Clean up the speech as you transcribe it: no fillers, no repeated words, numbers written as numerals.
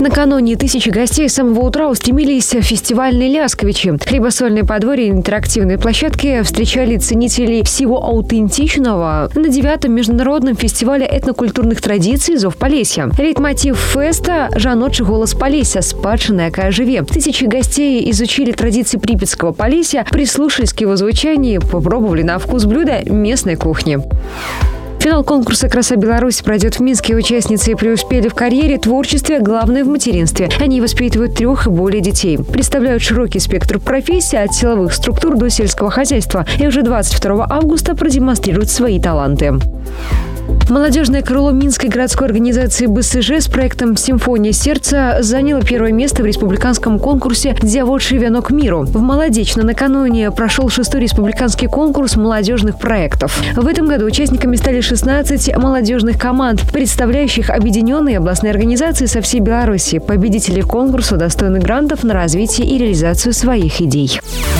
Накануне тысячи гостей с самого утра устремились в фестивальные Лясковичи. Хлебосольные подворья и интерактивные площадки встречали ценителей всего аутентичного на 9-м международном фестивале этнокультурных традиций «Зов Полесья». Лейтмотив феста «Жаночий голос Полесья. Спадщина, якая живе». Тысячи гостей изучили традиции Припятского Полесья, прислушались к его звучанию, попробовали на вкус блюда местной кухни. Финал конкурса «Краса Беларуси» пройдет в Минске. Участницы преуспели в карьере, творчестве, главное в материнстве. Они воспитывают 3 и более детей. Представляют широкий спектр профессий от силовых структур до сельского хозяйства. И уже 22 августа продемонстрируют свои таланты. Молодежное крыло Минской городской организации БСЖ с проектом «Симфония сердца» заняло 1-е место в республиканском конкурсе «Дзяводший венок миру». В Молодечно накануне прошел 6-й республиканский конкурс молодежных проектов. В этом году участниками стали 16 молодежных команд, представляющих объединенные областные организации со всей Беларуси. Победители конкурса достойны грантов на развитие и реализацию своих идей.